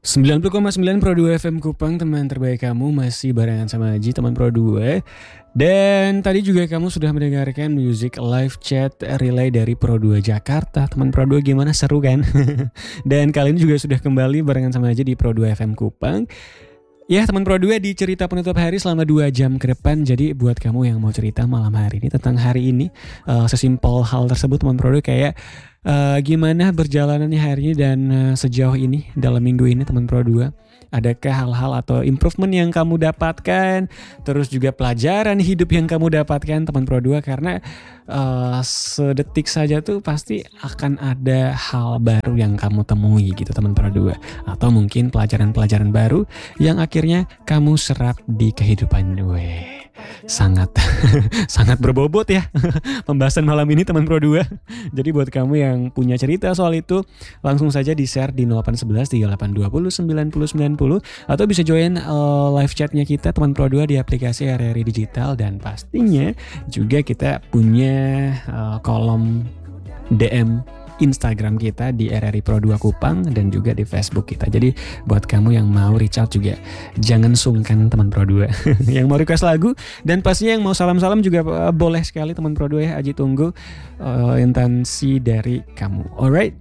90,9 Pro 2 FM Kupang, teman terbaik kamu, masih barengan sama Aji, teman Pro 2. Dan tadi juga kamu sudah mendengarkan music live chat relay dari Pro 2 Jakarta. Teman Pro 2 gimana, seru kan? Dan kali ini juga sudah kembali barengan sama Aji di Pro 2 FM Kupang. Ya, teman Pro 2 di cerita penutup hari selama 2 jam ke depan. Jadi buat kamu yang mau cerita malam hari ini tentang hari ini, sesimpel hal tersebut teman Pro 2 kayak gimana berjalanannya hari ini dan sejauh ini dalam minggu ini teman Pro 2. Adakah hal-hal atau improvement yang kamu dapatkan, terus juga pelajaran hidup yang kamu dapatkan teman Pro 2, karena sedetik saja tuh pasti akan ada hal baru yang kamu temui gitu teman Pro 2, atau mungkin pelajaran-pelajaran baru yang akhirnya kamu serap di kehidupan gue. Sangat sangat berbobot ya pembahasan malam ini teman Pro 2. Jadi buat kamu yang punya cerita soal itu, langsung saja di-share di 0811 3820 9090 atau bisa join live chatnya kita teman Pro 2 di aplikasi RRI Digital. Dan pastinya juga kita punya kolom DM Instagram kita di RRI Pro 2 Kupang dan juga di Facebook kita. Jadi buat kamu yang mau reach out juga jangan sungkan teman Pro 2. Yang mau request lagu dan pastinya yang mau salam-salam juga boleh sekali teman Pro 2 ya. Aji tunggu intensi dari kamu. Alright.